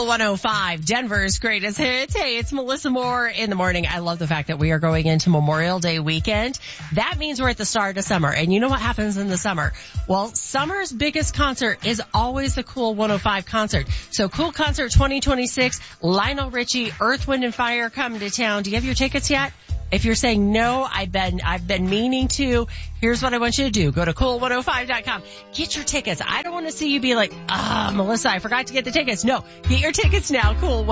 105, Denver's greatest hits. Hey, it's Melissa Moore in the morning. I love the fact that we are going into Memorial Day weekend. That means we're at the start of summer. And you know what happens in the summer? Well, summer's biggest concert is always the Cool 105 concert. So Cool Concert 2026, Lionel Richie, Earth, Wind and Fire coming to town. Do you have your tickets yet? If you're saying no, I've been meaning to, here's what I want you to do. Go to cool105.com. Get your tickets. I don't want to see you be like, Melissa, I forgot to get the tickets. No, get your tickets now. Cool